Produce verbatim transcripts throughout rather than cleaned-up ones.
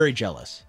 very jealous.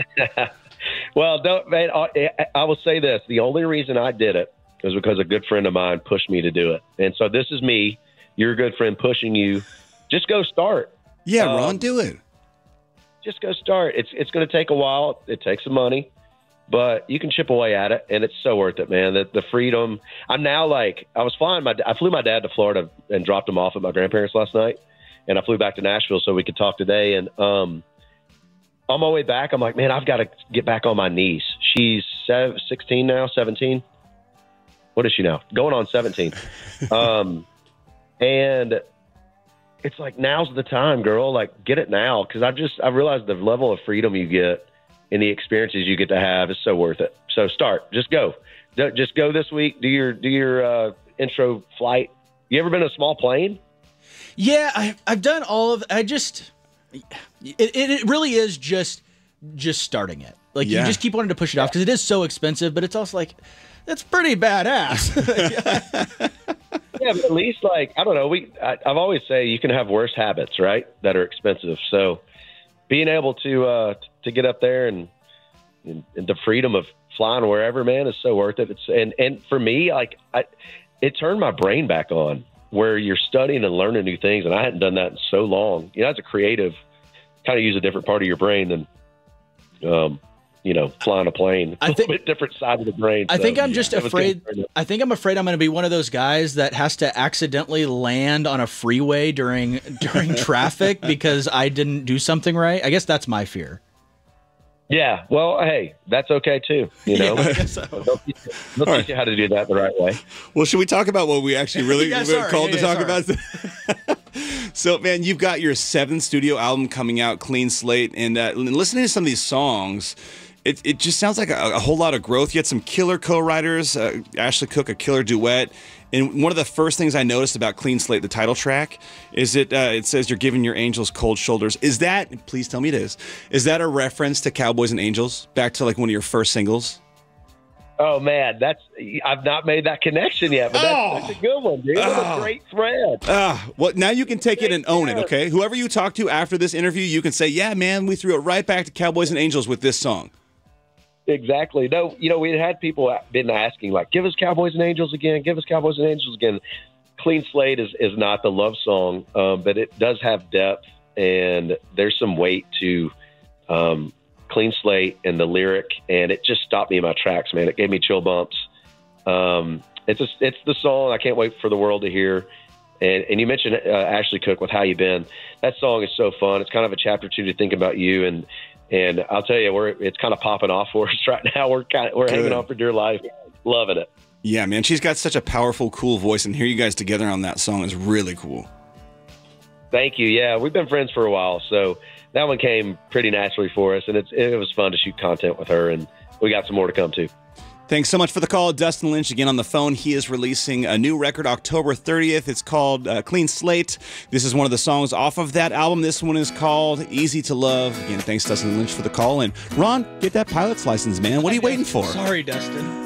Well, don't, man, I, I will say this. The only reason I did it was because a good friend of mine pushed me to do it. And so this is me, your good friend, pushing you. Just go start. Yeah, um, Ron, do it. Just go start. It's it's going to take a while. It takes some money, but you can chip away at it, and it's so worth it, man. The, the freedom. I'm now like, I was flying. My, I flew my dad to Florida and dropped him off at my grandparents last night, and I flew back to Nashville so we could talk today. And um, on my way back, I'm like, man, I've got to get back on my niece. She's sixteen now, seventeen. What is she now? Going on seventeen. um, and it's like, now's the time, girl. Like, get it now. Because I've just, I've realized the level of freedom you get and the experiences you get to have is so worth it. So start. Just go. Just go this week. Do your, do your uh, intro flight. You ever been in a small plane? Yeah, I, I've done all of. I just, it, it, it really is just, just starting it. Like Yeah. you just keep wanting to push it off because it is so expensive. But it's also like, that's pretty badass. Yeah, but at least, like, I don't know. We, I, I've always say you can have worse habits, right? That are expensive. So being able to uh, to get up there and, and, and the freedom of flying wherever, man, is so worth it. It's and and for me, like, I, it turned my brain back on where you're studying and learning new things, and I hadn't done that in so long. You know, as a creative, kind of use a different part of your brain than, um, you know, flying a plane. I think a little bit different side of the brain. I so, think I'm just yeah, it was afraid. good. I think I'm afraid I'm going to be one of those guys that has to accidentally land on a freeway during during traffic because I didn't do something right. I guess that's my fear. Yeah, well, hey, that's okay too. You know, Yeah, I guess so. they'll teach, you, they'll teach right. you how to do that the right way. Well, should we talk about what we actually really Yeah, were sorry. called Yeah, to yeah, talk sorry. about? So, man, you've got your seventh studio album coming out, Clean Slate, and uh, listening to some of these songs, it, it just sounds like a, a whole lot of growth. You had some killer co-writers, uh, Ashley Cook, a killer duet. And one of the first things I noticed about Clean Slate, the title track, is it uh, it says you're giving your angels cold shoulders. Is that, please tell me it is, is that a reference to Cowboys and Angels, back to like one of your first singles? Oh man, that's I've not made that connection yet, but that's, Oh. that's a good one, dude. What Oh. a great thread. Ah, well, now you can take it and own it, okay? Whoever you talk to after this interview, you can say, yeah, man, we threw it right back to Cowboys and Angels with this song. Exactly. No, you know, we had people been asking, like, give us Cowboys and Angels again, give us Cowboys and Angels again. Clean Slate is, is not the love song, um, but it does have depth, and there's some weight to um, Clean Slate and the lyric, and it just stopped me in my tracks, man. It gave me chill bumps. Um, it's a, it's the song I can't wait for the world to hear. And, and you mentioned uh, Ashley Cook with How You Been. That song is so fun. It's kind of a chapter two to think about you, and And I'll tell you, we're it's kind of popping off for us right now. We're kind of, we're Good. hanging on for dear life, loving it. Yeah, man, she's got such a powerful, cool voice, and hear you guys together on that song is really cool. Thank you. Yeah, we've been friends for a while, so that one came pretty naturally for us, and it's it was fun to shoot content with her, and we got some more to come too. Thanks so much for the call. Dustin Lynch again on the phone. He is releasing a new record October thirtieth. It's called uh, Clean Slate. This is one of the songs off of that album. This one is called Easy to Love. Again, thanks Dustin Lynch for the call. And Ron, get that pilot's license, man. What are you waiting for? Sorry, Dustin.